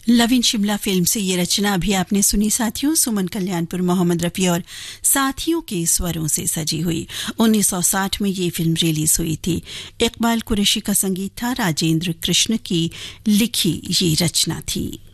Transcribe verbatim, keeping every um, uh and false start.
Love in Shimla film से ये रचना अभी आपने सुनी साथियों। सुमन कल्याणपुर, मोहम्मद रफी और साथियों के स्वरों से सजी हुई। उन्नीस सौ साठ में ये फिल्म रिलीज हुई थी। इकबाल कुरैशी का संगीत था, राजेंद्र कृष्ण की लिखी ये रचना थी।